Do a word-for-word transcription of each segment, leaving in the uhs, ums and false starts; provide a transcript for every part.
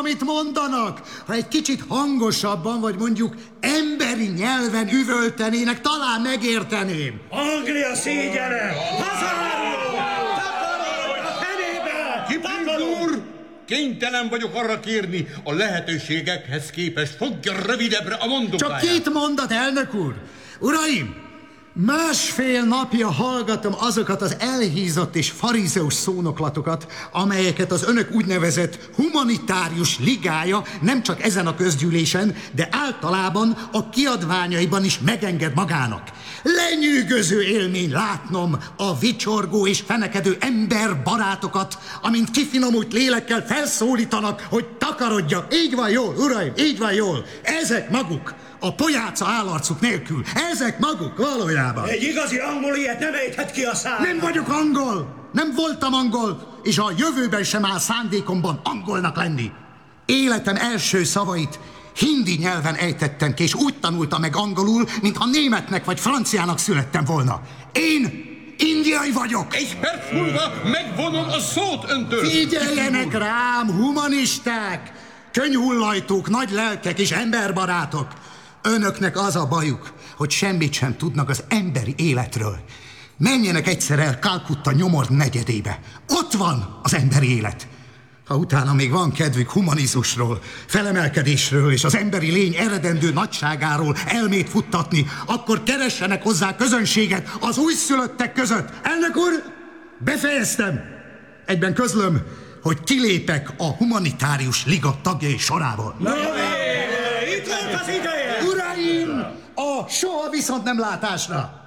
amit mondanak. Ha egy kicsit hangosabban, vagy mondjuk emberi nyelven üvöltenének, talán megérteném. Anglia szégyene! Hazáról! Takarod a fenébe! Kipling úr! Kénytelen vagyok arra kérni, a lehetőségekhez képest fogja rövidebbre a mondókáját. Csak két mondat, elnök úr! Uraim! Másfél napja hallgatom azokat az elhízott és farizeus szónoklatokat, amelyeket az önök úgynevezett humanitárius ligája nem csak ezen a közgyűlésen, de általában a kiadványaiban is megenged magának. Lenyűgöző élmény látnom a vicsorgó és fenekedő emberbarátokat, amint kifinomult lélekkel felszólítanak, hogy takarodjak. Így van jól, uraim, így van jól. Ezek maguk, a pojáca állarcuk nélkül. Ezek maguk valójában. Egy igazi angol ilyet nem ejthet ki a szám. Nem vagyok angol, nem voltam angol, és a jövőben sem áll szándékomban angolnak lenni. Életem első szavait hindi nyelven ejtettem ki, és úgy tanultam meg angolul, mintha németnek vagy franciának születtem volna. Én indiai vagyok. Egy perc múlva megvonom a szót öntől. Figyeljenek rám, humanisták, könyhullajtók, nagy lelkek és emberbarátok. Önöknek az a bajuk, hogy semmit sem tudnak az emberi életről. Menjenek egyszer el Kalkutta nyomor negyedébe. Ott van az emberi élet. Ha utána még van kedvük humanizmusról, felemelkedésről és az emberi lény eredendő nagyságáról elmét futtatni, akkor keressenek hozzá közönséget az újszülöttek között. Elnök úr, befejeztem. Egyben közlöm, hogy kilépek a humanitárius liga tagjai sorából. Na, itt volt az ideje! Uraim, a soha viszont nem látásra!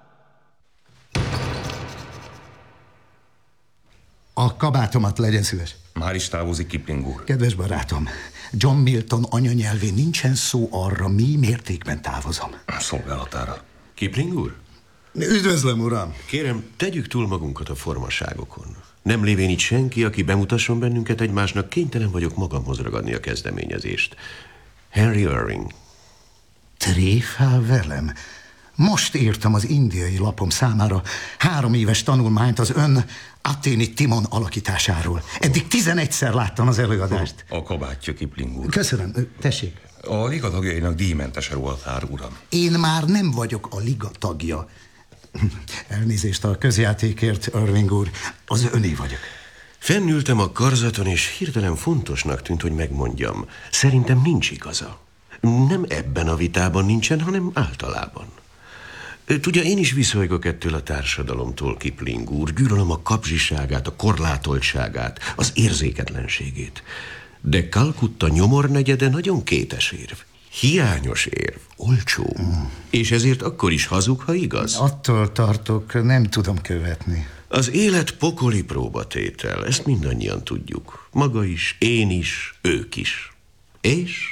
A kabátomat legyen szíves. Már is távozik Kipling úr. Kedves barátom, John Milton anyanyelvén nincsen szó arra, mi mértékben távozom. Szolgálatára. Kipling úr? Üdvözlöm, uram. Kérem, tegyük túl magunkat a formaságokon. Nem lévén itt senki, aki bemutasson bennünket egymásnak, kénytelen vagyok magamhoz ragadni a kezdeményezést. Henry Irving. Tréfál velem? Most írtam az indiai lapom számára három éves tanulmányt az ön athéni Timon alakításáról. Eddig tizenegyszer láttam az előadást. A kabátja, Kipling úr. Köszönöm, tessék. A liga tagjainak díjmentes ruhatár, uram. Én már nem vagyok a liga tagja. Elnézést a közjátékért, Irving úr, az öné vagyok. Fennültem a karzaton, és hirtelen fontosnak tűnt, hogy megmondjam. Szerintem nincs igaza. Nem ebben a vitában nincsen, hanem általában. Tudja, én is viszolygok ettől a társadalomtól, Kipling úr. Gyűlölöm a kapzsiságát, a korlátoltságát, az érzéketlenségét. De Kalkutta nyomornegyede nagyon kétes érv. Hiányos érv, olcsó. Mm. És ezért akkor is hazug, ha igaz. Attól tartok, nem tudom követni. Az élet pokoli próbatétel, ezt mindannyian tudjuk. Maga is, én is, ők is. És?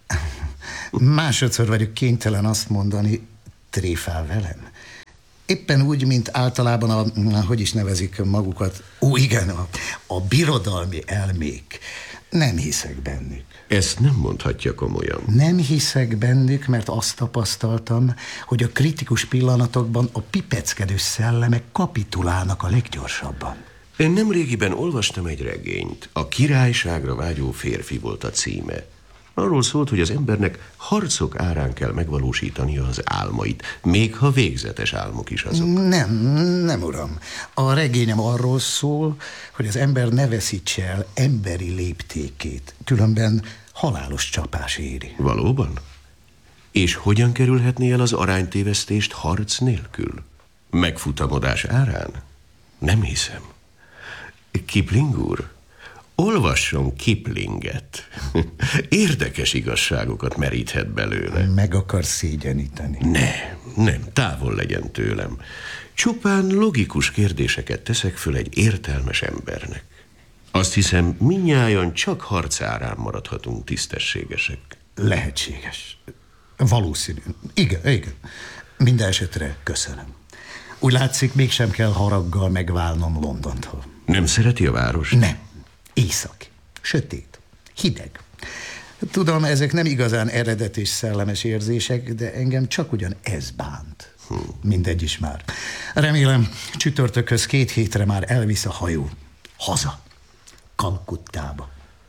Másodszor vagyok kénytelen azt mondani, tréfál velem. Éppen úgy, mint általában a, hogy is nevezik magukat, ó igen, a, a birodalmi elmék. Nem hiszek bennük. Ezt nem mondhatja komolyan. Nem hiszek bennük, mert azt tapasztaltam, hogy a kritikus pillanatokban a pipeckedő szellemek kapitulálnak a leggyorsabban. Én nemrégiben olvastam egy regényt. A királyságra vágyó férfi volt a címe. Arról szólt, hogy az embernek harcok árán kell megvalósítania az álmait, még ha végzetes álmok is azok. Nem, nem uram. A regényem arról szól, hogy az ember ne veszítse el emberi léptékét, különben halálos csapás éri. Valóban? És hogyan kerülhetné el az aránytévesztést harc nélkül? Megfutamodás árán? Nem hiszem. Kipling úr, olvasson Kiplinget. Érdekes igazságokat meríthet belőle. Meg akar szégyeníteni. Ne, nem, távol legyen tőlem. Csupán logikus kérdéseket teszek föl egy értelmes embernek. Azt hiszem, mindnyájan csak harc árán maradhatunk tisztességesek. Lehetséges. Valószínű. Igen, igen. Minden esetre köszönöm. Úgy látszik, mégsem kell haraggal megválnom Londontól. Nem szereti a város? Nem. Éjszak. Sötét. Hideg. Tudom, ezek nem igazán eredet és szellemes érzések, de engem csak ugyan ez bánt. Hm. Mindegy is már. Remélem, csütörtökhöz két hétre már elvisz a hajó. Haza. Kalkuttába.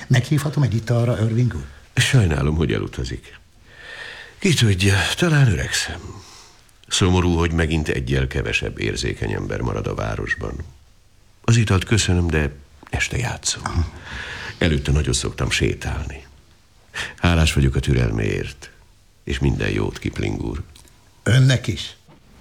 Meghívhatom egy italra, Irving úr? Sajnálom, hogy elutazik. Ki tudja, talán öregszem. Szomorú, hogy megint egyel kevesebb érzékeny ember marad a városban. Az italt köszönöm, de este játszom. Előtte nagyon szoktam sétálni. Hálás vagyok a türelméért, és minden jót, Kipling úr. Önnek is.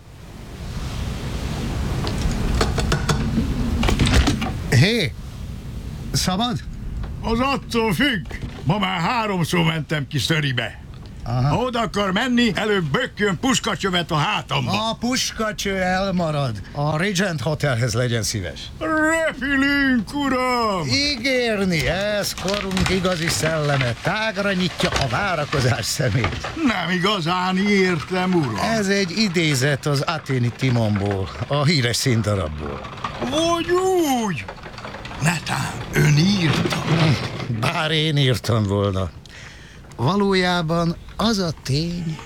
Hé, szabad? Az attól függ. Ma már háromszor mentem ki Szöribe. Aha. Ha oda akar menni, előbb bökkjön puskacsövet a hátamba. A puskacső elmarad. A Regent Hotelhez legyen szíves. Repülünk, uram! Ígérni, ez korunk igazi szelleme. Tágra nyitja a várakozás szemét. Nem igazán értem, uram. Ez egy idézet az Athéni Timonból, a híres színdarabból. Vagy úgy! Netán, ön írta. Bár én írtam volna. Valójában az a tény...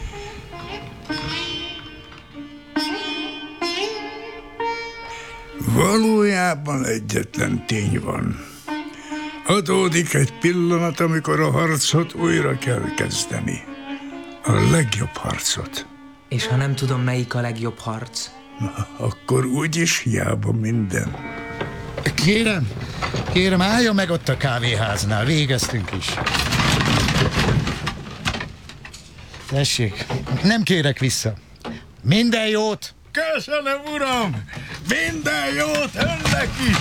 Valójában egyetlen tény van. Adódik egy pillanat, amikor a harcot újra kell kezdeni. A legjobb harcot. És ha nem tudom, melyik a legjobb harc? Na, akkor úgyis hiába minden. Kérem, kérem, álljon meg ott a kávéháznál, végeztünk is. Tessék, nem kérek vissza. Minden jót! Köszönöm, uram! Minden jót önnek is!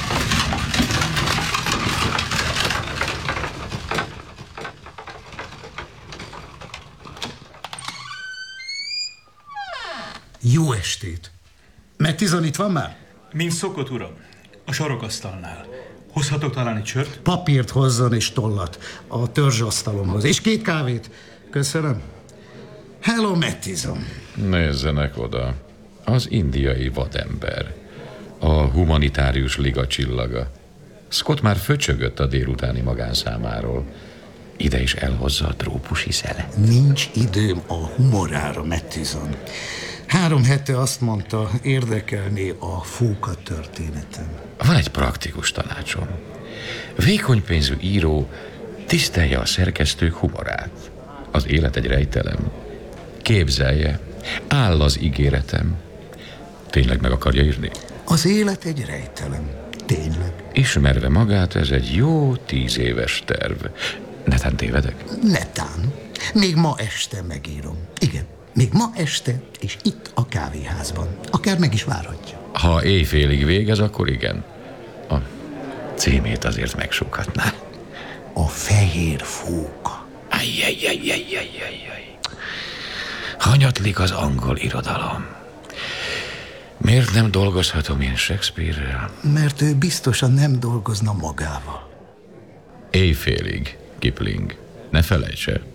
Jó estét! Mattison itt van már? Mint szokott, uram. A sarokasztalnál. Hozhatok talán egy sört? Papírt hozzon és tollat a törzsasztalomhoz. És két kávét. Köszönöm. Hello, Mattison. Nézzenek oda. Az indiai vadember. A humanitárius liga csillaga. Scott már föcsögött a délutáni magánszámáról. Ide is elhozza a trópusi szele. Nincs időm a humorára, Mattison. Három hete azt mondta, érdekelné a fóka történetem. Van egy praktikus tanácsom. Vékony pénzű író tisztelje a szerkesztők humorát. Az élet egy rejtelem. Képzelje, áll az ígéretem. Tényleg meg akarja írni? Az élet egy rejtelem. Tényleg. Ismerve magát, ez egy jó tíz éves terv. Netán tévedek? Netán. Még ma este megírom. Igen, még ma este, és itt a kávéházban. Akár meg is várhatja. Ha éjfélig végez, akkor igen. A címét azért megsukhatná. A fehér fóka. Ajjajjajjajjajjaj. Hanyatlik az angol irodalom. Miért nem dolgozhatom én Shakespeare-rel? Mert ő biztosan nem dolgozna magával. Éjfélig, Kipling. Ne felejts el.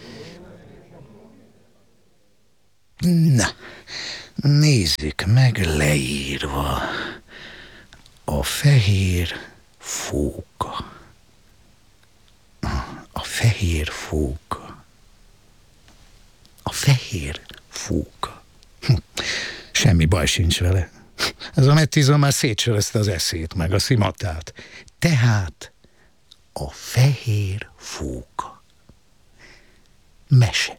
Na, nézzük meg leírva. A fehér fóka. A fehér fóka. A fehér fóka. Hm. Semmi baj sincs vele. Ez a Mattison már szétsörözte az eszét, meg a szimatát. Tehát a fehér fóka. Mese.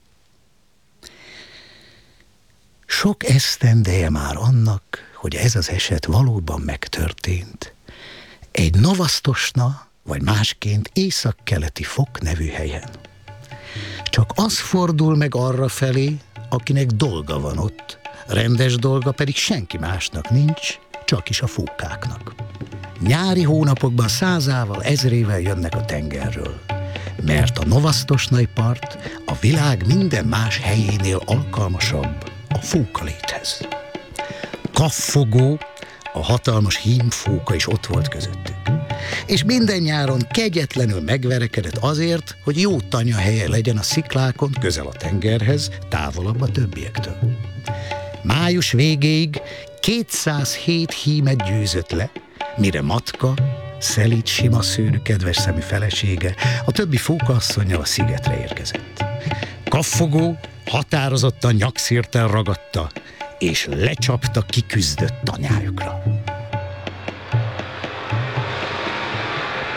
Sok esztendeje már annak, hogy ez az eset valóban megtörtént. Egy Novasztosna, vagy másként északkeleti Fok nevű helyen. Csak az fordul meg arra felé, akinek dolga van ott, rendes dolga pedig senki másnak nincs, csak is a fókáknak. Nyári hónapokban százával, ezrével jönnek a tengerről, mert a Novasztosnai part a világ minden más helyénél alkalmasabb a fókaléthez. Kaffogó, a hatalmas hímfóka is ott volt közöttük. És minden nyáron kegyetlenül megverekedett azért, hogy jó tanyahelye legyen a sziklákon, közel a tengerhez, távolabb a többiektől. Május végéig kétszázhét hímet győzött le, mire Matka, szelíd, sima szőrű, kedves szemű felesége a többi fókaasszonnyal a szigetre érkezett. Kaffogó határozottan nyakszírten ragadta, és lecsapta kiküzdött tanyájukra.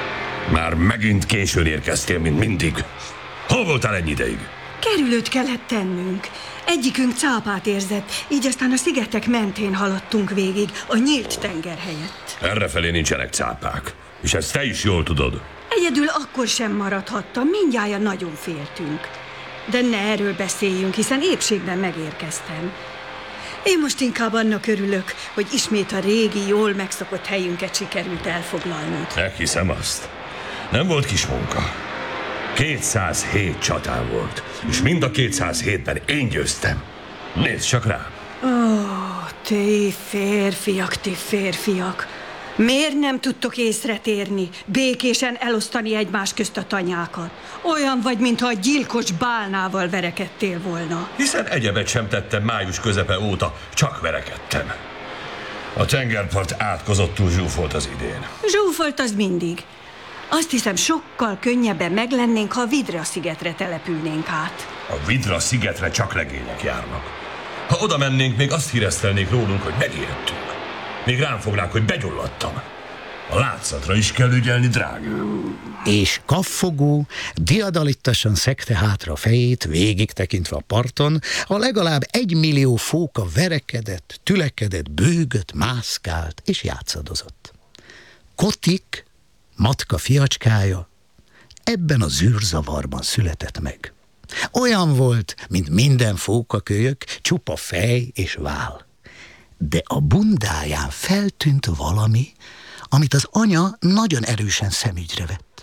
Már megint későn érkeztél, mint mindig. Hol voltál ennyi ideig? Kerülőt kellett tennünk. Egyikünk cápát érzett, így aztán a szigetek mentén haladtunk végig, a nyílt tenger helyett. Errefelé nincsenek cápák, és ezt te is jól tudod. Egyedül akkor sem maradhattam, mindjárt nagyon féltünk. De ne erről beszéljünk, hiszen épségben megérkeztem. Én most inkább annak örülök, hogy ismét a régi, jól megszokott helyünket sikerült elfoglalnunk. Meghiszem azt. Nem volt kis munka. kétszázhét csatán volt, és mind a kétszázhétben én győztem. Nézd csak rám. Ó, oh, ti férfiak, ti férfiak. Miért nem tudtok észretérni, békésen elosztani egymás közt a tanyákat? Olyan vagy, mintha a gyilkos bálnával verekedtél volna. Hiszen egyebet sem tettem május közepe óta, csak verekedtem. A tengerpart átkozottul zsúfolt az idén. Zsúfolt az mindig. Azt hiszem, sokkal könnyebben meglennénk, ha a Vidra szigetre települnénk át. A Vidra szigetre csak legények járnak. Ha oda mennénk, még azt híresztelnék rólunk, hogy megijedtünk. Még rám fognák, hogy begyulladtam. A látszatra is kell ügyelni, drágám. És kaffogó diadalittasan szegte hátra a fejét, végig tekintve a parton, a legalább egy millió fóka verekedett, tülekedett, bőgött, mászkált és játszadozott. Kotik, Matka fiacskája, ebben az űrzavarban született meg. Olyan volt, mint minden fókakölyök, csupa fej és váll. De a bundáján feltűnt valami, amit az anya nagyon erősen szemügyre vett.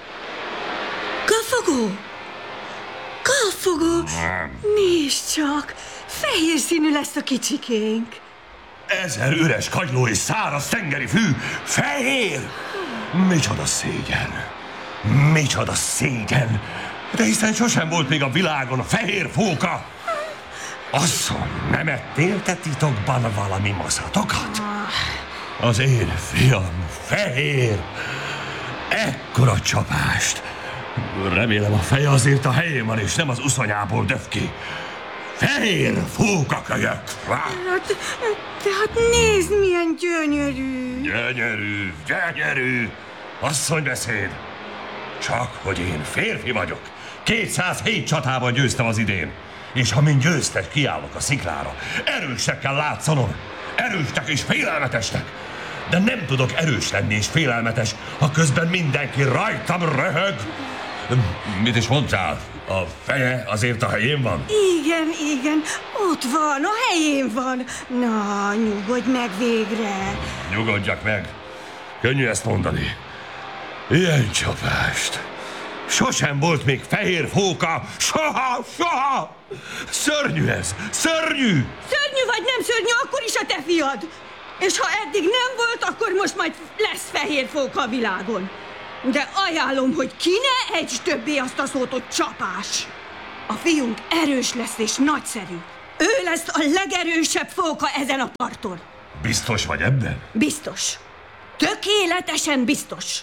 Kaffogó! Kaffogó! Nézd csak! Fehér színű lesz a kicsikénk. Ezer üres kagyló és száraz tengeri fű, fehér! Micsoda szégyen! Micsoda szégyen! De hiszen sosem volt még a világon a fehér fóka! Asszony, nem ettél te titokban valami maszatokat? Az én fiam fehér! Ekkora csapást! Remélem a feje azért a helyén van, és nem az uszonyából döf ki. Fehér fókakölyök! Hát, tehát nézd, milyen gyönyörű! Gyönyörű, gyönyörű! Asszonybeszéd! Csak hogy én férfi vagyok. kétszázhét csatában győztem az idén. És ha mind győztek, kiállok a sziklára. Erősnek kell látszanom. Erősnek és félelmetesnek. De nem tudok erős lenni és félelmetes, ha közben mindenki rajtam röhög. Mit is mondtál? A feje azért a helyén van? Igen, igen, ott van, a helyén van. Na, nyugodj meg végre. Nyugodjak meg. Könnyű ezt mondani. Ilyen csapást. Sosem volt még fehér fóka. Soha, soha. Szörnyű ez, szörnyű. Szörnyű vagy nem szörnyű, akkor is a te fiad. És ha eddig nem volt, akkor most majd lesz fehér fóka a világon. De ajánlom, hogy ki ne ejts többé azt a szót, hogy csapás. A fiunk erős lesz és nagyszerű. Ő lesz a legerősebb fóka ezen a parton. Biztos vagy ebben? Biztos. Tökéletesen biztos.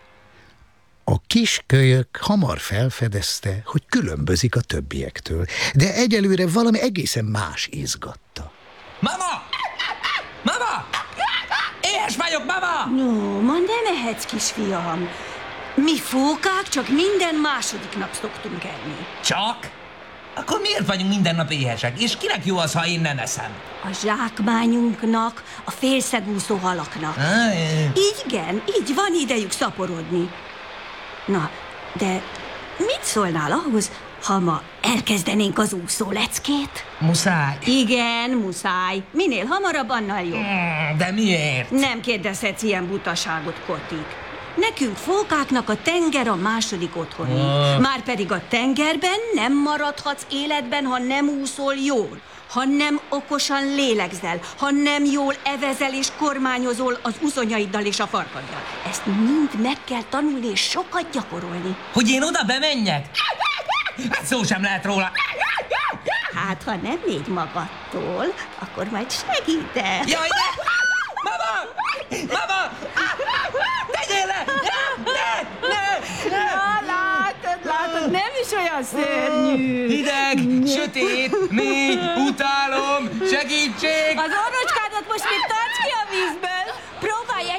A kis kölyök hamar felfedezte, hogy különbözik a többiektől, de egyelőre valami egészen más izgatta. Mama! Mama! Éhes vagyok, mama! No, ma nem ehetsz, kisfiam. Mi fókák csak minden második nap szoktunk enni. Csak? Akkor miért vagyunk minden nap éhesek? És kinek jó az, ha én nem eszem? A zsákmányunknak, a félszegúszó halaknak. Ah, így igen, így van idejük szaporodni. Na, de mit szólnál ahhoz, ha ma elkezdenénk az úszó leckét? Muszáj. Igen, muszáj. Minél hamarabb, annál jobb. Mm, de miért? Nem kérdezhetsz ilyen butaságot, Kotik. Nekünk fókáknak a tenger a második otthoni. Oh. Márpedig a tengerben nem maradhatsz életben, ha nem úszol jól, ha nem okosan lélegzel, ha nem jól evezel és kormányozol az uszonyaiddal és a farkaddal. Ezt mind meg kell tanulni és sokat gyakorolni. Hogy én oda bemenjek? Hát szó sem lehet róla. Hát, ha nem légy magadtól, akkor majd segítek. Jaj, ne! Mama! Mama! Tegyél le! Ne! Ne! Ne! Na, látod, látod, nem is olyan szörnyű. Hideg, sötét, mély, utálom, segítség! Az orrocskádat most még tarts ki a vízből. Próbálj egyensúlyt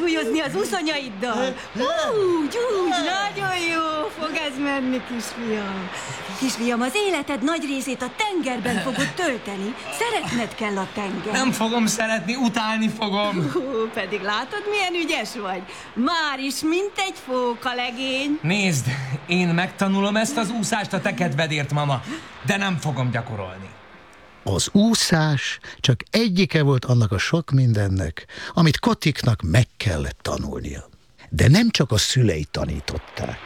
súlyozni az uszonyaiddal. Úgy, úgy, nagyon jó fog ez menni, kisfiam. Kisfiam, az életed nagy részét a tengerben fogod tölteni. Szeretned kell a tenger. Nem fogom szeretni, utálni fogom. Hú, pedig látod, milyen ügyes vagy. Már is, mint egy fókalegény. Nézd, én megtanulom ezt az úszást a te kedvedért, mama, de nem fogom gyakorolni. Az úszás csak egyike volt annak a sok mindennek, amit Kotiknak meg kellett tanulnia. De nem csak a szülei tanították.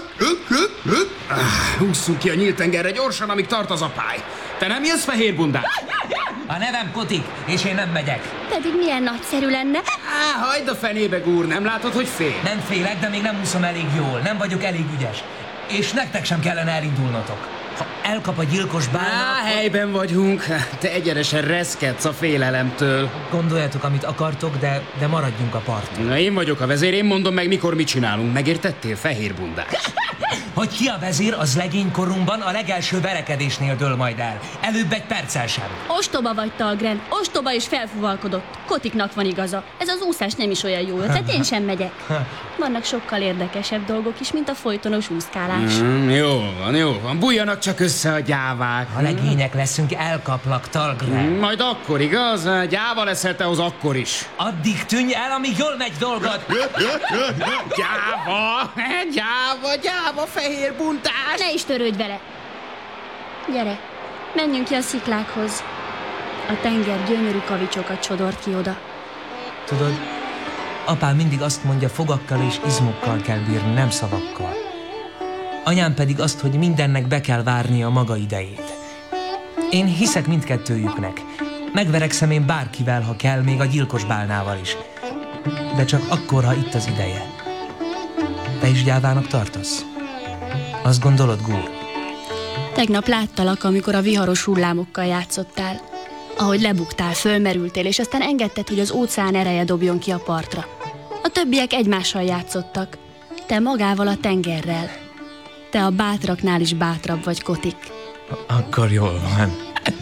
Hússzunk ki a nyílt tengerre gyorsan, amíg tart az a pály. Te nem jössz, fehér bundás? A nevem Kotik, és én nem megyek. Pedig milyen nagyszerű lenne. Á, hagyd a fenébe, gúr, nem látod, hogy fél? Nem félek, de még nem úszom elég jól, nem vagyok elég ügyes. És nektek sem kellene elindulnotok. Ha elkap a gyilkos bálna... Á, helyben vagyunk. Te egyenesen reszkedsz a félelemtől. Gondoljátok, amit akartok, de, de maradjunk a parton. Na, én vagyok a vezér, én mondom meg, mikor mit csinálunk. Megértettél, fehér bundás? Hogy ki a vezér, az legénykoromban a legelső verekedésnél dől majd el. Előbb egy perccel sem. Ostoba vagy, Talgren. Ostoba és felfúvalkodott. Kotiknak van igaza. Ez az úszás nem is olyan jó ötlet, én sem megyek. Vannak sokkal érdekesebb dolgok is, mint a folytonos úszkálás. Mm, jó van, jó van. Bújjanak csak össze a gyávák. Ha legények leszünk, elkaplak, Talgren. Mm, majd akkor, igaz? Gyáva leszel te az akkor is. Addig tűnj el, amíg jól megy dolgod. Gyáva, gyáva, gyáva, fehér bundás. Ne is törődj vele. Gyere, menjünk ki a sziklákhoz. A tenger gyönyörű kavicsokat sodort ki oda. Tudod, apám mindig azt mondja, fogakkal és izmokkal kell bírni, nem szavakkal. Anyám pedig azt, hogy mindennek be kell várni a maga idejét. Én hiszek mindkettőjüknek. Megverekszem én bárkivel, ha kell, még a gyilkos bálnával is. De csak akkor, ha itt az ideje. Te is gyávának tartasz? Azt gondolod, Gúr? Tegnap láttalak, amikor a viharos hullámokkal játszottál. Ahogy lebuktál, fölmerültél, és aztán engedted, hogy az óceán ereje dobjon ki a partra. A többiek egymással játszottak. Te magával a tengerrel. Te a bátraknál is bátrabb vagy, Kotik. Akkor jól van.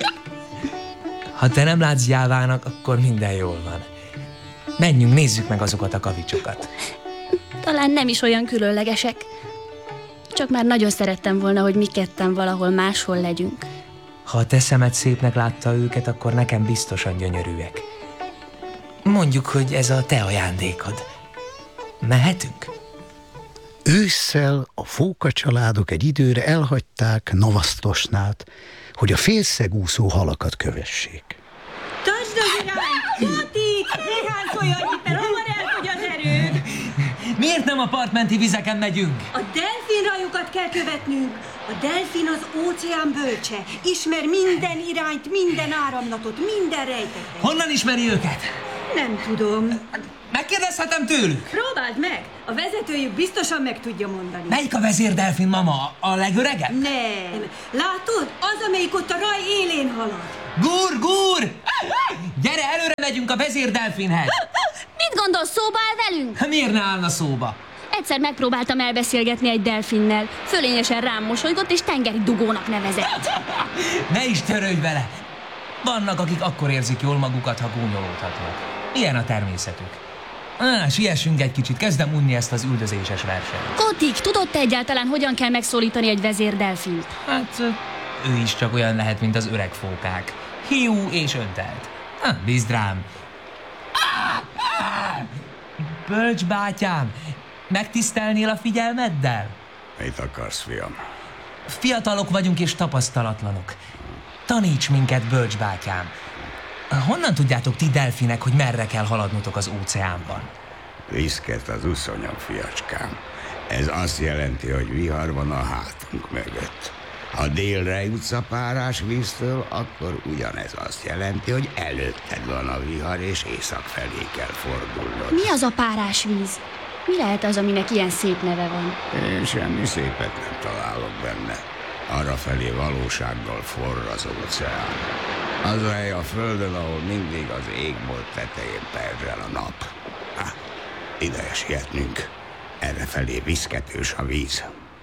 Ha te nem látsz gyávának, akkor minden jól van. Menjünk, nézzük meg azokat a kavicsokat. Talán nem is olyan különlegesek. Csak már nagyon szerettem volna, hogy mi ketten valahol máshol legyünk. Ha a te szemed szépnek látta őket, akkor nekem biztosan gyönyörűek. Mondjuk, hogy ez a te ajándékod. Mehetünk? Ősszel a fóka családok egy időre elhagyták Novasztosnát, hogy a félszegúszó halakat kövessék. Tartsd az irány! Kotik! Néhány szólj annyit, mert hamar elfogy az erőd! Miért nem a partmenti vizeken megyünk? A delfinrajokat kell követnünk. A delfin az óceán bölcse. Ismer minden irányt, minden áramlatot, minden rejtetet. Honnan ismeri őket? Nem tudom. Megkérdezhetem tőlük? Próbáld meg! A vezetőjük biztosan meg tudja mondani. Melyik a vezérdelfin, mama? A legöregebb? Nem. Látod? Az, amelyik ott a raj élén halad. Gúr, gúr! Gyere, előre megyünk a vezérdelfinhez. Mit gondolsz, szóba áll velünk? Miért ne állna szóba? Egyszer megpróbáltam elbeszélgetni egy delfinnel. Fölényesen rám mosolygott, és tengeri dugónak nevezett. Ne is törődj vele! Vannak, akik akkor érzik jól magukat, ha gúnyolódhatnak. Ilyen a természetük. Á, siessünk egy kicsit, kezdem unni ezt az üldözéses versenyt. Kotik, tudod te egyáltalán, hogyan kell megszólítani egy vezérdelfint? Hát, ő is csak olyan lehet, mint az öreg fókák. Hiú és öntelt. Ha, bízd rám. Bölcs bátyám, megtisztelnél a figyelmeddel? Mit akarsz, fiam? Fiatalok vagyunk és tapasztalatlanok. Taníts minket, bölcs bátyám. Honnan tudjátok ti delfinek, hogy merre kell haladnotok az óceánban? Viszket az uszonyom, fiacskám. Ez azt jelenti, hogy vihar van a hátunk mögött. Ha délre jutsz a párás víztől, akkor ugyanez azt jelenti, hogy előtted van a vihar, és észak felé kell fordulnod. Mi az a párás víz? Mi lehet az, aminek ilyen szép neve van? Én semmi szépet nem találok benne. Arrafelé valósággal forr az óceán. Az a hely a földön, ahol mindig az égbolt tetején perzsel a nap. Há, ideje sietnünk. Errefelé viszketős a víz.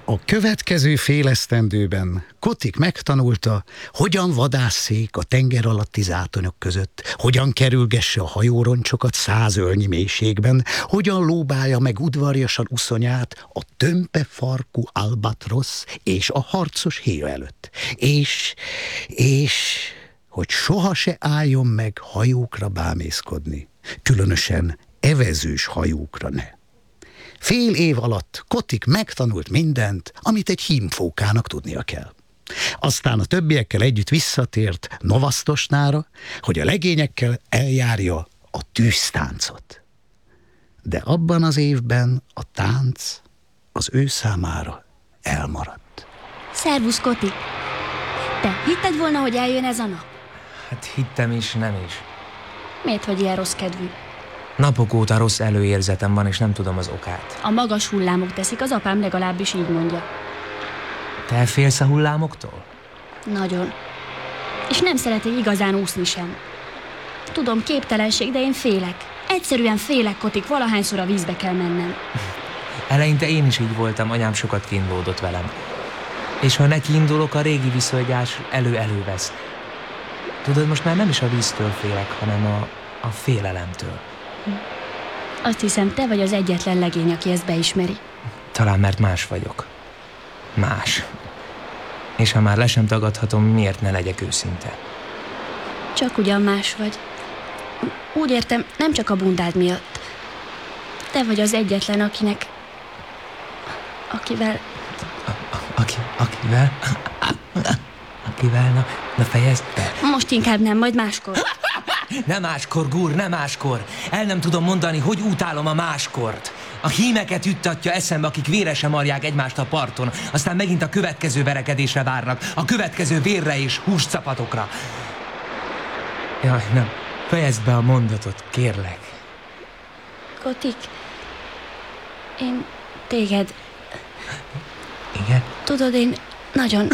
A következő fél esztendőben Kotik megtanulta, hogyan vadásszék a tenger alatti zátonyok között, hogyan kerülgesse a hajóroncsokat száz ölnyi mélységben, hogyan lóbálja meg udvarjasan uszonyát a tömpe farkú albatrosz és a harcos héja előtt, és, és, hogy soha se álljon meg hajókra bámészkodni, különösen evezős hajókra ne. Fél év alatt Kotik megtanult mindent, amit egy hímfókának tudnia kell. Aztán a többiekkel együtt visszatért Novasztosnára, hogy a legényekkel eljárja a tűztáncot. De abban az évben a tánc az ő számára elmaradt. Szervusz, Kotik! Te hitted volna, hogy eljön ez a nap? Hát hittem is, nem is. Miért vagy ilyen rossz kedvű? Napok óta rossz előérzetem van, és nem tudom az okát. A magas hullámok teszik, az apám legalábbis így mondja. Te félsz a hullámoktól? Nagyon. És nem szeretek igazán úszni sem. Tudom, képtelenség, de én félek. Egyszerűen félek, Kotik, valahányszor a vízbe kell mennem. Eleinte én is így voltam, anyám sokat kínlódott velem. És ha neki indulok, a régi viszonygyás elő-elő vesz. Tudod, most már nem is a víztől félek, hanem a, a félelemtől. Azt hiszem, te vagy az egyetlen legény, aki ezt beismeri. Talán mert más vagyok. Más. És ha már le sem tagadhatom, miért ne legyek őszinte? Csak ugyan más vagy. Úgy értem, nem csak a bundád miatt. Te vagy az egyetlen, akinek... Akivel... A, a, aki, akivel? Akivel? Na, na fejezd be. Most inkább nem, majd máskor. Nem máskor, Gur, nem máskor. El nem tudom mondani, hogy utálom a máskort. A hímeket juttatja eszembe, akik véresen marják egymást a parton, aztán megint a következő verekedésre várnak, a következő vérre és húscapatokra. Jaj, nem. Fejezd be a mondatot, kérlek. Kotik, én téged... Igen? Tudod, én nagyon...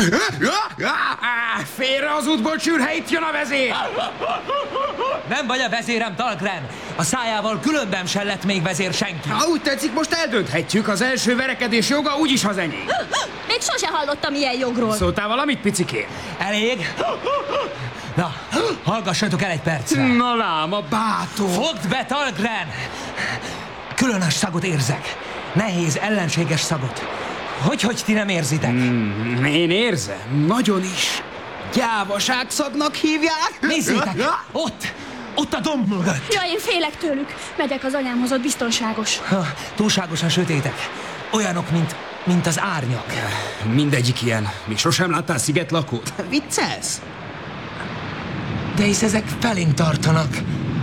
Félre az útból, csürhe, itt jön a vezér! Nem vagy a vezérem, Dahlgren! A szájával különben sem lett még vezér senki. Ha úgy tetszik, most eldönthetjük, az első verekedés joga úgyis az enyém. Még sose hallottam ilyen jogról. Szóltál valamit, picikén? Elég? Na, hallgassatok el egy percre. Na lám, a bátor! Fogd be, Dahlgren! Különös szagot érzek. Nehéz, ellenséges szagot. Hogy, hogy ti nem érzitek? Mm, én érzem, nagyon is. Gyávaságszagnak hívják? Nézzétek! Ott! Ott a domb mögött! Ja, én félek tőlük. Megyek az anyámhoz, ott biztonságos. Ha, túlságosan sötétek. Olyanok, mint, mint az árnyak. Mindegyik ilyen. Még sosem láttál szigetlakót? Viccelsz? De hisz ezek felénk tartanak.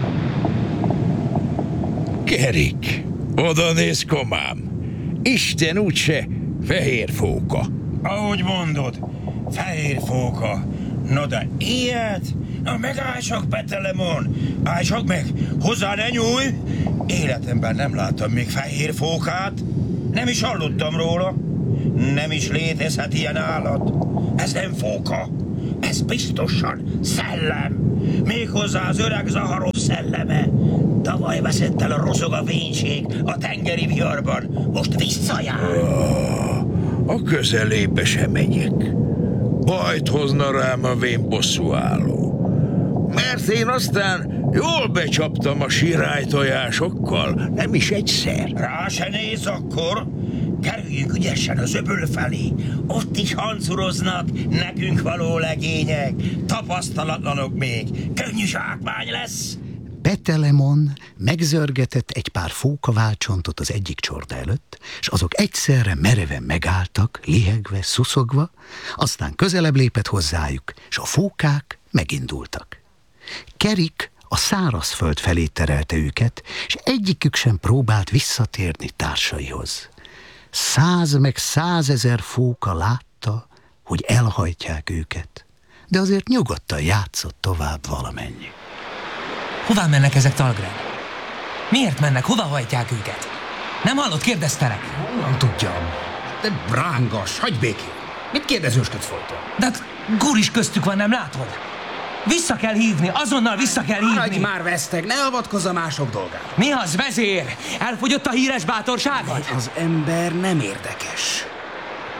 Kerik, oda néz, komám. Isten úgyse fehér fóka. Ahogy mondod, fehér fóka. No de ilyet? Na megállj csak, Petelemon! Állj csak meg! Hozzá ne nyúlj! Életemben nem láttam még fehér fókát. Nem is hallottam róla. Nem is létezhet ilyen állat. Ez nem fóka. Ez biztosan szellem. Méghozzá az öreg Zaharov szelleme. Tavaly veszett el a rozog a vénység a tengeri viharban. Most visszajár. A közelébe sem megyek. Bajt hozna rám a vén bosszúálló. Mert én aztán jól becsaptam a sirálytojásokkal, nem is egyszer. Rá se nézz akkor. Kerüljünk ügyesen az öböl felé. Ott is hancuroznak nekünk való legények. Tapasztalatlanok még. Könnyű zsákmány lesz. Petelemon megzörgetett egy pár fókaválcsontot az egyik csorda előtt, és azok egyszerre mereven megálltak, lihegve, szuszogva, aztán közelebb lépett hozzájuk, és a fókák megindultak. Kerik a szárazföld felé terelte őket, és egyikük sem próbált visszatérni társaihoz. Száz meg százezer fóka látta, hogy elhajtják őket, de azért nyugodtan játszott tovább valamennyi. Hová mennek ezek, Dahlgren? Miért mennek? Hova hajtják őket? Nem hallott? Kérdeztelek. Nem tudjam. De brángas, hagyj békén. Mit kérdezősködsz folyton? De hát Gur is köztük van, nem látod? Vissza kell hívni, azonnal vissza kell hívni. Hagyj már, veszteg, ne avatkozz a mások dolgába. Mi az, vezér? Elfogyott a híres bátorságod? Az ember nem érdekes.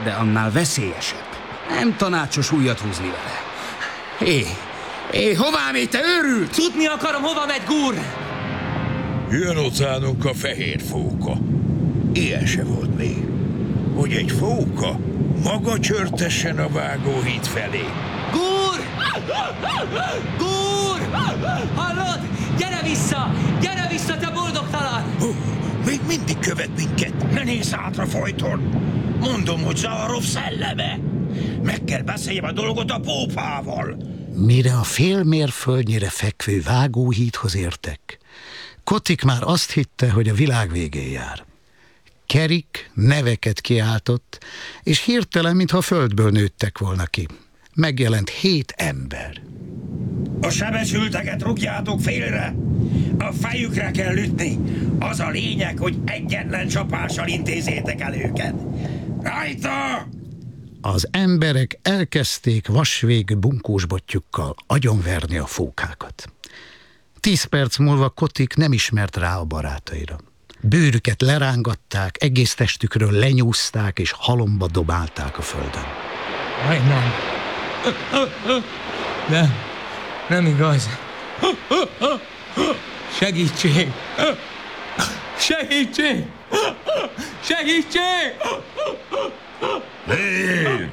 de annál veszélyesebb. Nem tanácsos újat húzni vele. Hé, hé, hová mégy, te őrült? Tudni akarom, hova megy, Gur! Jön utánunk a fehér fóka. Ilyen se volt még. Hogy egy fóka maga csörtessen a vágóhíd felé. Gur! Gur! Hallod? Gyere vissza! Gyere vissza, te boldogtalan! Oh, még mindig követ minket. Ne nézz hátra folyton. Mondom, hogy Zaharov szelleme. Meg kell beszéljem a dolgot a pópával. Mire a fél mérföldnyire fekvő vágóhídhoz értek, Kotik már azt hitte, hogy a világ végén jár. Kerik neveket kiáltott, és hirtelen, mintha a földből nőttek volna ki. Megjelent hét ember. A sebesülteket rúgjátok félre! A fejükre kell ütni! Az a lényeg, hogy egyetlen csapással intézzétek el őket! Rajta! Az emberek elkezdték vasvég bunkósbottyukkal agyonverni a fókákat. Tíz perc múlva Kotik nem ismert rá a barátaira. Bőrüket lerángatták, egész testükről lenyúzták és halomba dobálták a földön. Aj, nem. Nem. Nem igaz. Segítség! Segítség! Segítség! Hé!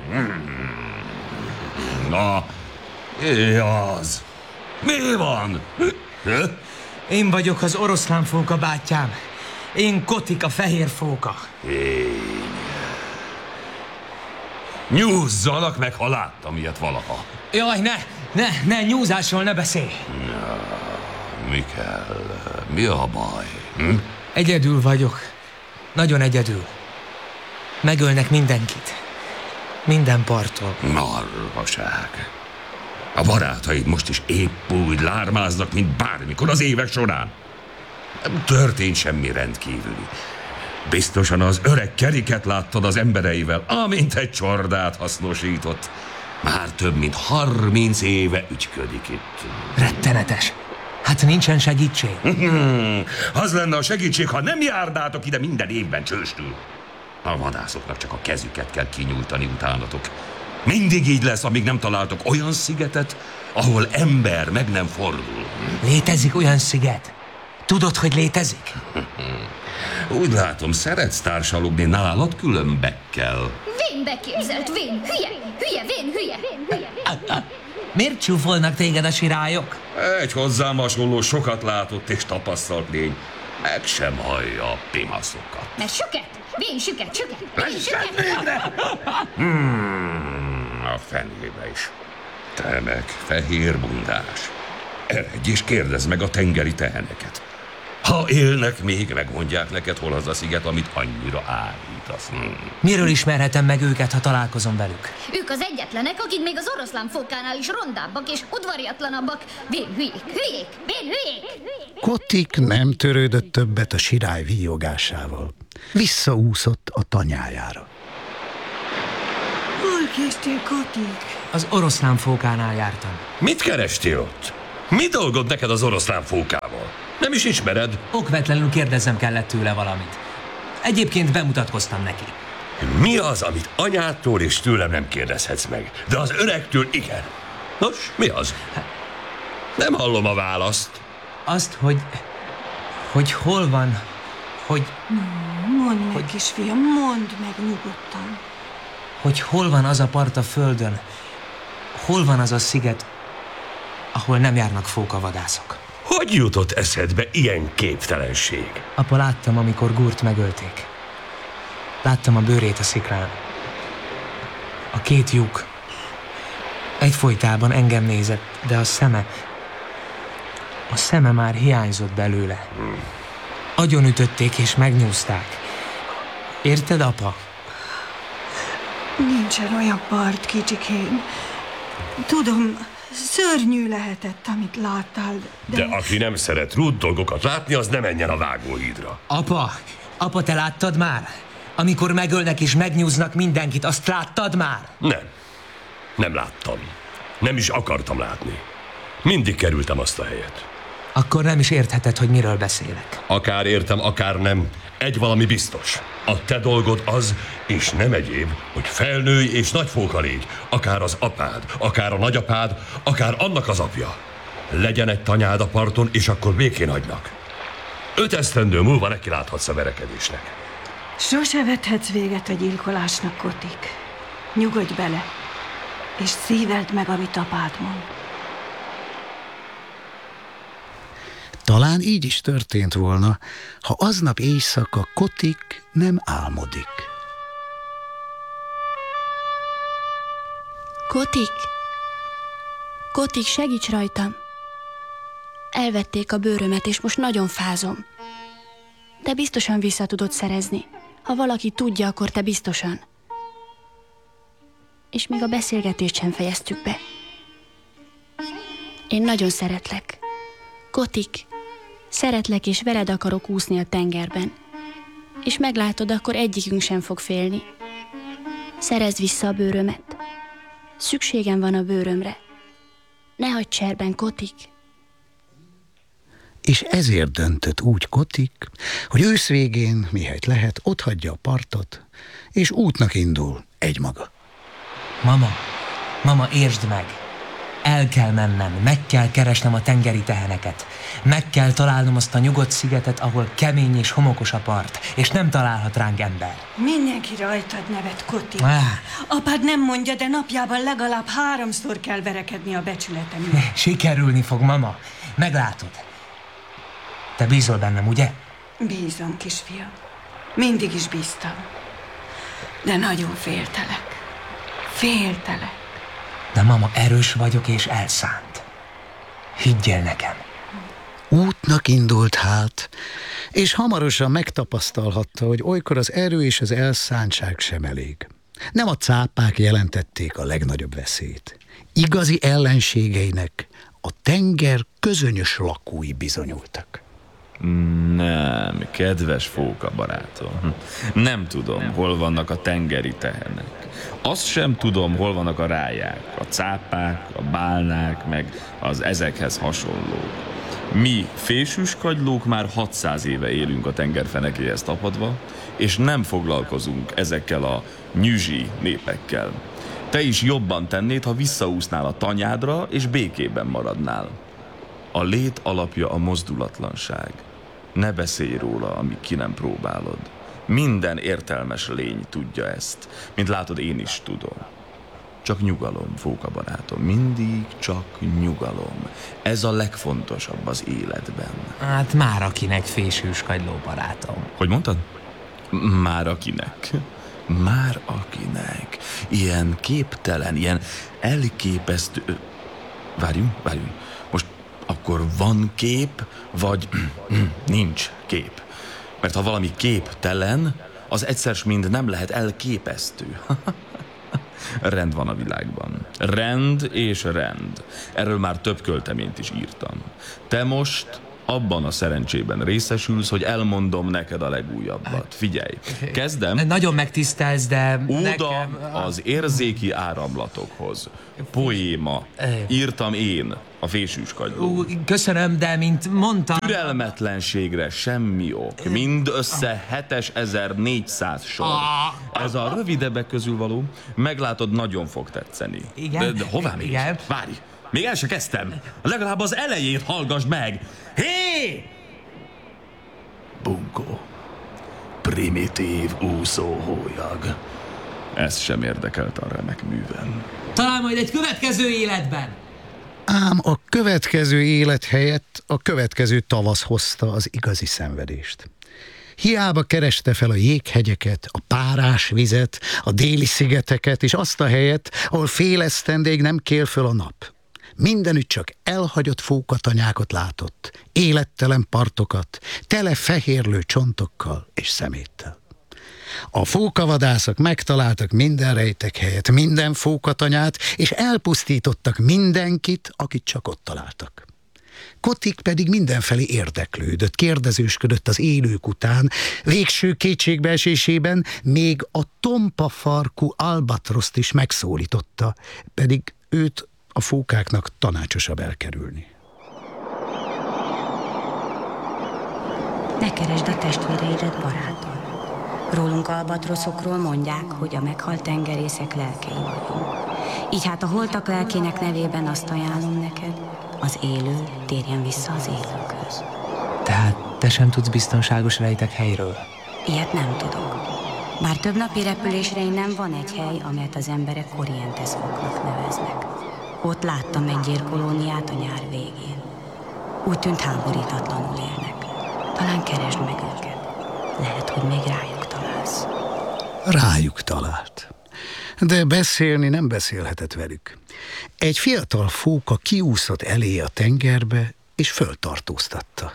Na, mi az? Mi van? Én vagyok az oroszlánfóka bátyám. Én Kotik, a fehér fóka. Én. Nyúzzanak meg, ha láttam ilyet valaha. Jaj, ne, ne, ne, nyúzásról ne beszélj. Na, mi kell? Mi a baj? Hm? Egyedül vagyok. Nagyon egyedül. Megölnek mindenkit. Minden parton. Marhaság. A barátaid most is épp úgy lármáznak, mint bármikor az évek során. Nem történt semmi rendkívüli. Biztosan az öreg Keriket láttad az embereivel, amint egy csordát hasznosított. Már több mint harminc éve ügyködik itt. Rettenetes. Hát nincsen segítség. Az lenne a segítség, ha nem járnátok ide minden évben csőstül. A vadászoknak csak a kezüket kell kinyújtani utánatok. Mindig így lesz, amíg nem találtok olyan szigetet, ahol ember meg nem fordul. Létezik olyan sziget? Tudod, hogy létezik? Úgy látom, szeretsz társalogni nálad különbekkel. Vén beképzelt, vén, hülye, hülye, vén, hülye, hülye. Miért csúfolnak téged a sirályok? Egy hozzám hasonló sokat látott és tapasztalt lény meg sem hallja a pimaszokat. Mert süket, vén, süket, süket, vén, süket. Hmm, a fenébe is. Te meg fehér bundás. Eredj és kérdezd meg a tengeri teheneket. Ha élnek még, megmondják neked, hol az a sziget, amit annyira állítasz. Hmm. Miről ismerhetem meg őket, ha találkozom velük? Ők az egyetlenek, akik még az oroszlán fókánál is rondábbak és udvariatlanabbak. Vén hülyék, hülyék, vén hülyék. Kotik nem törődött többet a sirály víjogásával. Visszaúszott a tanyájára. Hol kezdtél, Kotik? Az oroszlán fókánál jártam. Mit kerestél ott? Mi dolgod neked az oroszlán fókával? Nem is ismered? Okvetlenül kérdezem kellett tőle valamit. Egyébként bemutatkoztam neki. Mi az, amit anyától és tőlem nem kérdezhetsz meg, de az öregtől igen? Nos, mi az? Nem hallom a választ. Azt, hogy... hogy hol van, hogy... Mondd meg, hogy, kisfiam, mondd meg nyugodtan. Hogy hol van az a part a földön, hol van az a sziget, ahol nem járnak fókavadászok. Hogy jutott eszedbe ilyen képtelenség? Apa, láttam, amikor Gurt megölték. Láttam a bőrét a szikrán. A két lyuk. Egyfolytában engem nézett, de a szeme... A szeme már hiányzott belőle. Agyonütötték és megnyúzták. Érted, apa? Nincsen olyan part, kicsikém. Tudom, szörnyű lehetett, amit láttál, de... De aki nem szeret rút dolgokat látni, az ne menjen a vágóhídra. Apa, apa, te láttad már? Amikor megölnek és megnyúznak mindenkit, azt láttad már? Nem. Nem láttam. Nem is akartam látni. Mindig kerültem azt a helyet. Akkor nem is értheted, hogy miről beszélek. Akár értem, akár nem. Egy valami biztos. A te dolgod az, és nem egyéb, hogy felnőj és nagyfóka légy. Akár az apád, akár a nagyapád, akár annak az apja. Legyen egy tanyád a parton, és akkor békén hagynak. Öt esztendő múlva neki láthatsz a verekedésnek. Sose vethetsz véget a gyilkolásnak, Kotik. Nyugodj bele, és szíveld meg, amit apád mond. Talán így is történt volna, ha aznap éjszaka Kotik nem álmodik. Kotik! Kotik, segíts rajtam! Elvették a bőrömet, és most nagyon fázom. Te biztosan vissza tudod szerezni. Ha valaki tudja, akkor te biztosan. És még a beszélgetést sem fejeztük be. Én nagyon szeretlek. Kotik, szeretlek, és veled akarok úszni a tengerben. És meglátod, akkor egyikünk sem fog félni. Szerezd vissza a bőrömet. Szükségem van a bőrömre. Ne hagyd cserben, Kotik. És ezért döntött úgy Kotik, hogy ősz végén, mihelyt lehet, otthagyja a partot, és útnak indul egymaga. Mama, mama, értsd meg! El kell mennem, meg kell keresnem a tengeri teheneket. Meg kell találnom azt a nyugodt szigetet, ahol kemény és homokos a part, és nem találhat ránk ember. Mindenki rajtad nevet, Kotik. Ah. Apád nem mondja, de napjában legalább háromszor kell verekedni a becsületemért. Sikerülni fog, mama. Meglátod. Te bízol bennem, ugye? Bízom, kisfiam. Mindig is bíztam. De nagyon féltelek. Féltelek. De mama, erős vagyok és elszánt. Higgyél nekem. Útnak indult hát, és hamarosan megtapasztalhatta, hogy olykor az erő és az elszántság sem elég. Nem a cápák jelentették a legnagyobb veszélyt. Igazi ellenségeinek a tenger közönyös lakói bizonyultak. Nem, kedves fóka barátom. Nem tudom, hol vannak a tengeri tehenek. Azt sem tudom, hol vannak a ráják, a cápák, a bálnák, meg az ezekhez hasonlók. Mi, fésűskagylók, már hatszáz éve élünk a tengerfenekéhez tapadva, és nem foglalkozunk ezekkel a nyüzsi népekkel. Te is jobban tennéd, ha visszaúsznál a tanyádra, és békében maradnál. A lét alapja a mozdulatlanság. Ne beszélj róla, amíg ki nem próbálod. Minden értelmes lény tudja ezt. Mint látod, én is tudom. Csak nyugalom, fóka barátom. Mindig csak nyugalom. Ez a legfontosabb az életben. Hát már akinek fésűskagyló barátom. Hogy mondtad? Már akinek. Már akinek. Ilyen képtelen, ilyen elképesztő... Várjunk, várjunk. Most akkor van kép, vagy nincs kép. Mert ha valami képtelen, az egyszer s mind nem lehet elképesztő. Rend van a világban. Rend és rend. Erről már több költeményt is írtam. Te most abban a szerencsében részesülsz, hogy elmondom neked a legújabbat. Figyelj, kezdem. Nagyon megtisztelsz, de Óda nekem... az érzéki áramlatokhoz. Poéma. Írtam én, a fésűskagyló. Köszönöm, de mint mondtam... Türelmetlenségre semmi ok. Mindössze hétezer-négyszáz sor. Ez a rövidebbek közül való. Meglátod, nagyon fog tetszeni. Igen. De, de hová még? Igen. Várj, még el se kezdtem. Legalább az elejét hallgass meg. Hé! Bunkó. Primitív úszóhólyag. Ez sem érdekelt a remek művem. Talán majd egy következő életben. Ám a következő élet helyett a következő tavasz hozta az igazi szenvedést. Hiába kereste fel a jéghegyeket, a párás vizet, a déli szigeteket, és azt a helyet, ahol fél esztendéig nem kél föl a nap. Mindenütt csak elhagyott fókatanyákat látott, élettelen partokat, tele fehérlő csontokkal és szeméttel. A fókavadászok megtaláltak minden rejtek helyet, minden fókatanyát, és elpusztítottak mindenkit, akit csak ott találtak. Kotik pedig mindenfelé érdeklődött, kérdezősködött az élők után, végső kétségbeesésében még a tompa farkú albatroszt is megszólította, pedig őt a fókáknak tanácsosabb elkerülni. Ne keresd a testvéreidet, barátom. Rólunk albatroszokról mondják, hogy a meghalt tengerészek lelkei vagyunk. Így hát a holtak lelkének nevében azt ajánlom neked, az élő térjen vissza az élőkhöz. Tehát te sem tudsz biztonságos rejtek helyről? Ilyet nem tudok. Bár több napi repülésre innen van egy hely, amelyet az emberek Corrientes-foknak neveznek. Ott láttam egy gyérkolóniát a nyár végén. Úgy tűnt, háborítatlanul élnek. Talán keresd meg őket. Lehet, hogy még rájuk találsz. Rájuk talált. De beszélni nem beszélhetett velük. Egy fiatal fóka kiúszott elé a tengerbe, és föltartóztatta.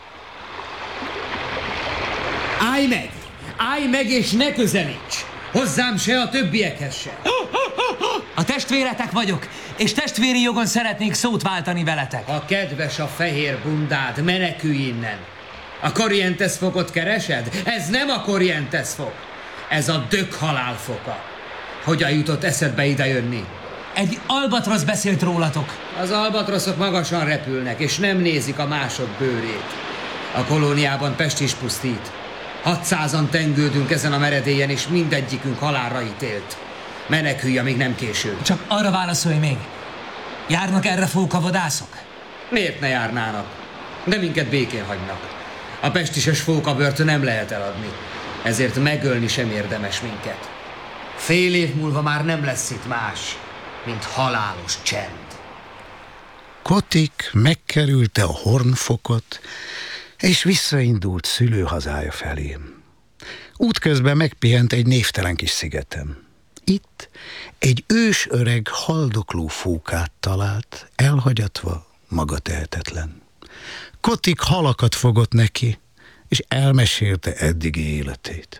Állj meg! Állj meg, és ne közelíts! Hozzám se, a többiekhez se! A testvéretek vagyok, és testvéri jogon szeretnék szót váltani veletek. Ha kedves a fehér bundád, menekülj innen! A Corrientes fokot keresed? Ez nem a Corrientes fok. Ez a dög halálfoka. Hogyan jutott eszedbe idejönni? Egy albatrosz beszélt rólatok. Az albatroszok magasan repülnek, és nem nézik a mások bőrét. A kolóniában pest is pusztít. Hatszázan tengődünk ezen a meredélyen, és mindegyikünk halálra ítélt. Menekülj, amíg nem késő. Csak arra válaszolj még. Járnak erre fókavadászok? Miért ne járnának? De minket békén hagynak. A pestises fókabört nem lehet eladni. Ezért megölni sem érdemes minket. Fél év múlva már nem lesz itt más, mint halálos csend. Kotick megkerülte a Hornfokot, és visszaindult szülőhazája felé. Útközben megpihent egy névtelen kis szigeten. Itt egy ős öreg haldokló fókát talált, elhagyatva, magatehetetlen. Kotick halakat fogott neki, és elmesélte eddigi életét.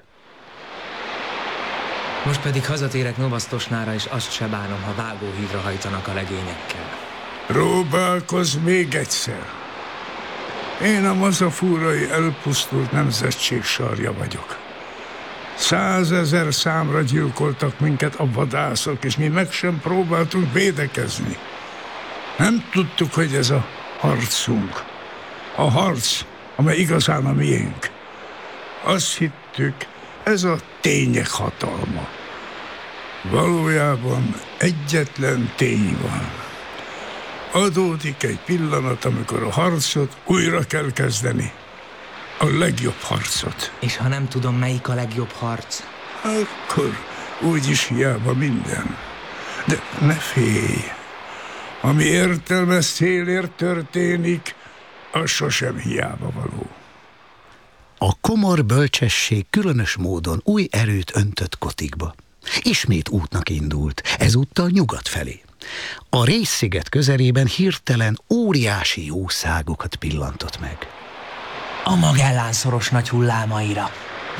Most pedig hazatérek Novasztosnára, és azt se bánom, ha vágóhídra hajtanak a legényekkel. Próbálkozz még egyszer. Én a mazafúrai elpusztult nemzetség sarja vagyok. Százezer számra gyilkoltak minket a vadászok, és mi meg sem próbáltunk védekezni. Nem tudtuk, hogy ez a harcunk. A harc, amely igazán a miénk. Azt hittük, ez a tények hatalma. Valójában egyetlen tény van. Adódik egy pillanat, amikor a harcot újra kell kezdeni. A legjobb harcot. És ha nem tudom, melyik a legjobb harc? Akkor úgyis hiába minden. De ne félj. Ami értelmes célért történik, az sosem hiába való. A komor bölcsesség különös módon új erőt öntött Kotickba. Ismét útnak indult, ezúttal nyugat felé. A Rész-sziget közelében hirtelen óriási jószágokat pillantott meg. A Magellán-szoros nagy hullámaira.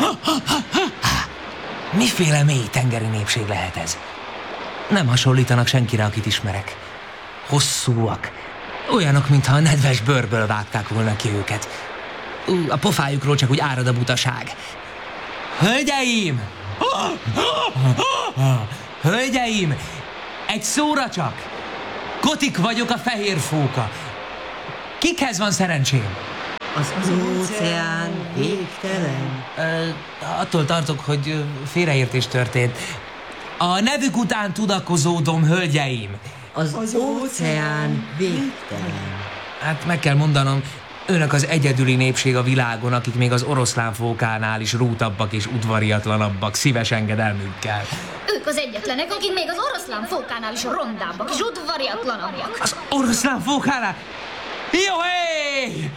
Miféle mély tengeri népség lehet ez? Nem hasonlítanak senkire, akit ismerek. Hosszúak. Olyanok, mintha a nedves bőrből vágták volna ki őket. A pofájukról csak úgy árad a butaság. Hölgyeim! Hölgyeim! Egy szóra csak! Kotick vagyok, a fehér fóka. Kikhez van szerencsém? Az, az óceán végtelen. Ö, attól tartok, hogy félreértés történt. A nevük után tudakozódom, hölgyeim. Az, az óceán végtelen. Hát meg kell mondanom, önök az egyedüli népség a világon, akik még az oroszlánfókánál is rútabbak és udvariatlanabbak, szíves engedelmükkel. Ők az egyetlenek, akik még az oroszlánfókánál is rondábbak és udvariatlanabbak. Az oroszlánfókánál? Jó-hé!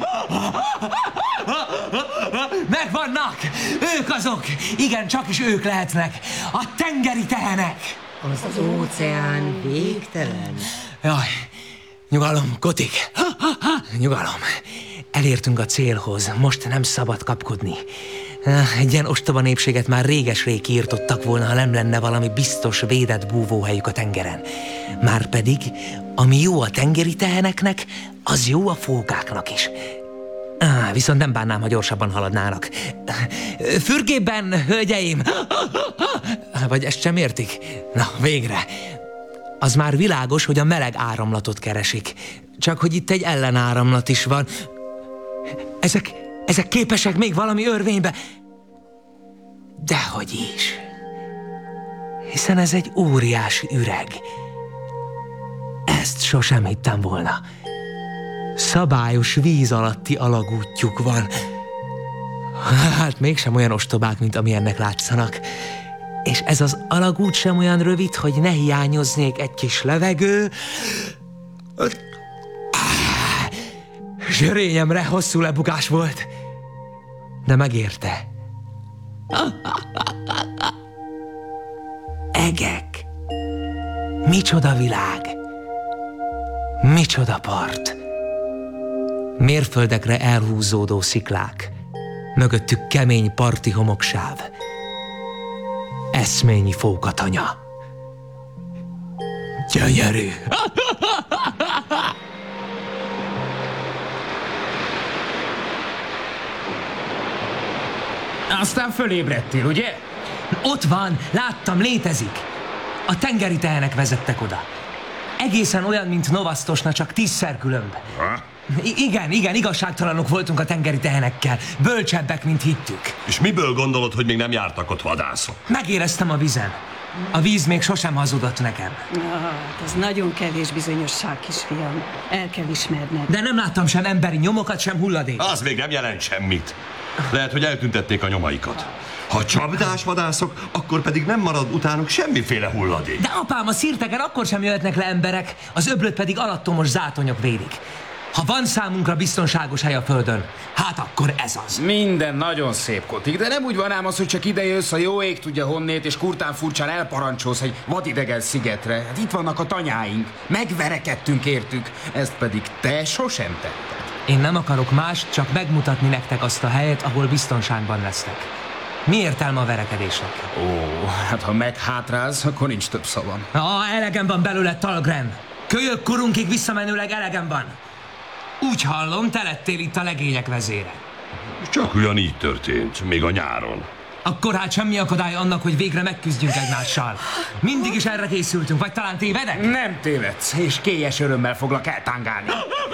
Megvannak! Ők azok! Igen, csak is ők lehetnek! A tengeri tehenek! Az, az óceán végtelen. Jaj, nyugalom, Kotick! Nyugalom! Elértünk a célhoz, most nem szabad kapkodni. Egy ilyen ostoba népséget már réges-rég kiirtottak volna, ha nem lenne valami biztos védett búvóhelyük a tengeren. Márpedig, ami jó a tengeri teheneknek, az jó a fókáknak is. Ah, viszont nem bánnám, ha gyorsabban haladnának. Fürgében, hölgyeim! Vagy ezt sem értik? Na, végre! Az már világos, hogy a meleg áramlatot keresik. Csak hogy itt egy ellenáramlat is van. Ezek... Ezek képesek még valami örvénybe? Dehogy is. Hiszen ez egy óriási üreg. Ezt sosem hittem volna. Szabályos víz alatti alagútjuk van. Hát mégsem olyan ostobák, mint amilyennek látszanak. És ez az alagút sem olyan rövid, hogy ne hiányoznék egy kis levegő. Zsörényemre hosszú lebukás volt, de megérte. Egek. Micsoda világ. Micsoda part. Mérföldekre elhúzódó sziklák. Mögöttük kemény parti homoksáv. Eszményi fókatanya. Gyönyörű. Aztán fölébredtél, ugye? Ott van, láttam, létezik. A tengeri tehenek vezettek oda. Egészen olyan, mint Novasztosna, csak tízszer különb. I- igen, igen, igazságtalanok voltunk a tengeri tehenekkel. Bölcsebbek, mint hittük. És miből gondolod, hogy még nem jártak ott vadászok? Megéreztem a vizen. A víz még sosem hazudott nekem. Hát, ez nagyon kevés bizonyosság, kisfiam. El kell ismerned. De nem láttam sem emberi nyomokat, sem hulladék. Az még nem jelent semmit. Lehet, hogy eltüntették a nyomaikat. Ha csapdás vadászok, akkor pedig nem marad utánuk semmiféle hulladék. De apám, a szirteken akkor sem jöhetnek le emberek, az öblöt pedig alattomos zátonyok védik. Ha van számunkra biztonságos hely a földön, hát akkor ez az. Minden nagyon szép, Kotik, de nem úgy van ám az, hogy csak ide jössz, a jó ég tudja honnét, és kurtán furcsán elparancsolsz egy vadidegen szigetre. Hát itt vannak a tanyáink, megverekedtünk értük, ezt pedig te sosem tetted. Én nem akarok más, csak megmutatni nektek azt a helyet, ahol biztonságban lesztek. Mi értelme a verekedésnek? Ó, hát ha meghátrálsz, akkor nincs több szavam. Ah, elegem van belőle, Talgren. Kölyök korunkig visszamenőleg elegem van. Úgy hallom, te lettél itt a legények vezére. Csak olyan így történt, még a nyáron. Akkor hát semmi akadály annak, hogy végre megküzdjünk egymással. Mindig is erre készültünk, vagy talán tévedek? Nem tévedsz, és kélyes örömmel foglak eltángálni.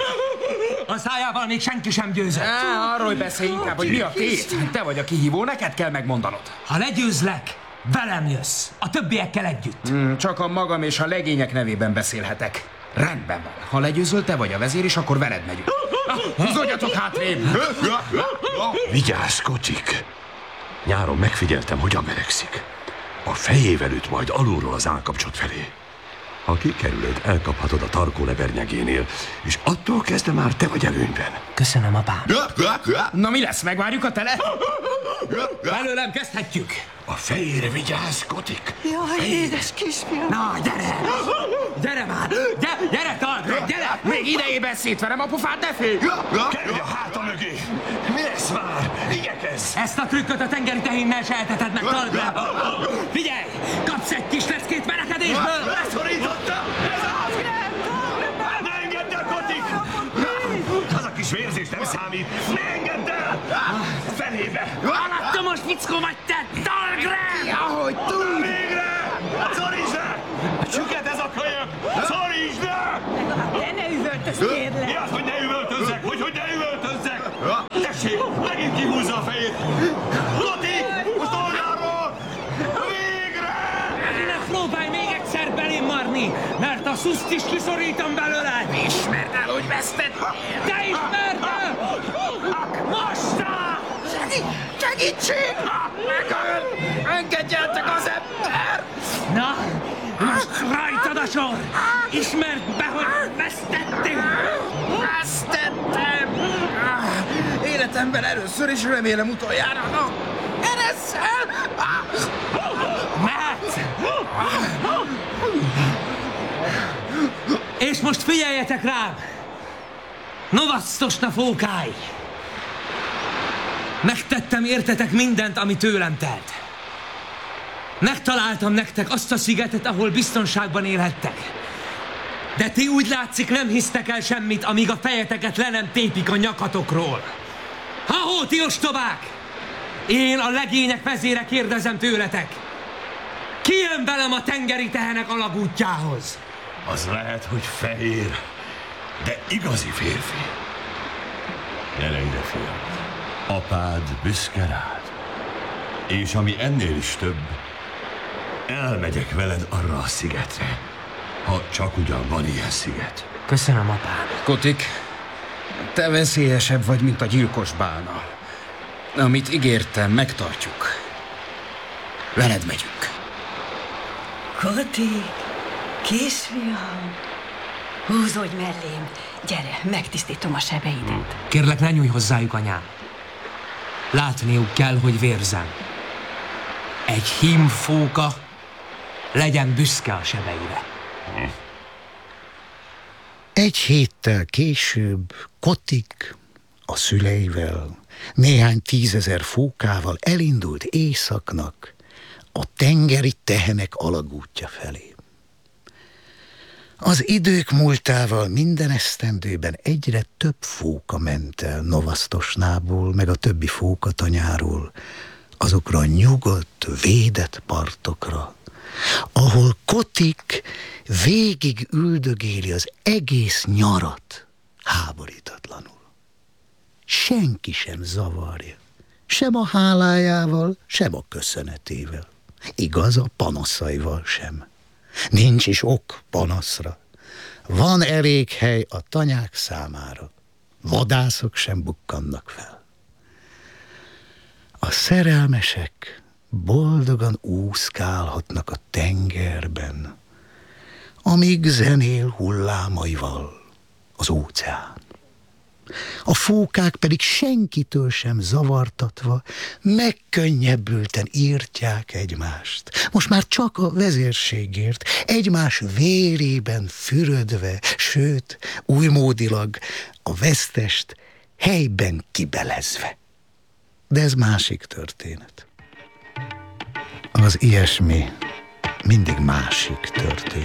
A szájával még senki sem győzött. Á, arról beszélj inkább, hogy mi a tét. Te vagy a kihívó, neked kell megmondanod. Ha legyőzlek, velem jössz. A többiekkel együtt. Mm, csak a magam és a legények nevében beszélhetek. Rendben van. Ha legyőzöl, te vagy a vezér, és akkor veled megyünk. Húzódjatok hátrébb! Vigyázz, Kotik! Nyáron megfigyeltem, hogyan verekszik. A fejével üt majd alulról az állkapcsot felé. Ha kikerülöd, elkaphatod a tarkó lebernyegénél, és attól kezdve már te vagy előnyben. Köszönöm, apám. Na mi lesz, megvárjuk a tele? Belőlem kezdhetjük. A fejére vigyázz, Kotik! Jaj, édes kisfiam! Na, gyere! Gyere már! Gyere, gyere, Talgren, gyere! Még idejében szétverem a pofát, ne félj! Kerülj a háta mögé! Mi lesz már? Igyekezz! Ezt a trükköt a tengeri tehénnel se elteted meg, Talgren! Figyelj! Kapsz egy kis leckét verekedésből! Leszorította! Ez az! Ne engedd el, Kotik! Az a kis vérzés nem számít! Ne engedd el! Felébe! Alattomos fickó vagy te, Talgren! Ahogy tud! Végre! Szorítsd le! Süket ez a kölyök! Szorítsd le! Te ne üvöltöz, kérlek! Mi az, hogy ne üvöltözzek? Hogy, hogy ne üvöltözzek? Tessék, megint kihúzza a fejét! Kotik! Most oldalról! Végre! Ne próbálj még egyszer belém marni, mert a szuszt is kiszorítom belőle! Ismerd el, hogy vesztettél! Te ismerd el! Mostra! Segítség! Megöl! Engedjetek az ember! Na, most rajtad a sor! Ismerd be, hogy vesztettél! Vesztettem! Életemben először is remélem utoljára. Na, eresszel! Mehetsz! És most figyeljetek rám! Novasztosna fókái! Megtettem értetek mindent, ami tőlem telt. Megtaláltam nektek azt a szigetet, ahol biztonságban élhettek. De ti úgy látszik nem hisztek el semmit, amíg a fejeteket le nem tépik a nyakatokról. Ha-hó, ti ostobák! Én a legények vezére kérdezem tőletek. Ki jön velem a tengeri tehenek alagútjához? Az lehet, hogy fehér, de igazi férfi. Gyere ide, fiam. Apád büszke rád. És ami ennél is több, elmegyek veled arra a szigetre, ha csak ugyan van ilyen sziget. Köszönöm, apám. Kotik, te veszélyesebb vagy, mint a gyilkos bálna. Amit ígértem, megtartjuk. Veled megyünk. Kotik, kisfiam, húzódj mellém. Gyere, megtisztítom a sebeidet. Kérlek, ne nyújj hozzájuk, anyám. Látniuk kell, hogy vérzem. Egy hímfóka legyen büszke a sebeire. Egy héttel később Kotik a szüleivel, néhány tízezer fókával elindult északnak, a tengeri tehenek alagútja felé. Az idők múltával minden esztendőben egyre több fóka ment el Novasztosnából, meg a többi fókatanyáról, azokra a nyugodt, védett partokra, ahol Kotik végig üldögéli az egész nyarat háborítatlanul. Senki sem zavarja, sem a hálájával, sem a köszönetével. Igaz, a panaszaival sem. Nincs is ok panaszra. Van elég hely a tanyák számára. Vadászok sem bukkannak fel. A szerelmesek boldogan úszkálhatnak a tengerben, amíg zenél hullámaival az óceán. A fókák pedig senkitől sem zavartatva, megkönnyebbülten írtják egymást. Most már csak a vezérségért, egymás vérében fürödve, sőt, újmódilag a vesztest helyben kibelezve. De ez másik történet. Az ilyesmi mindig másik történet.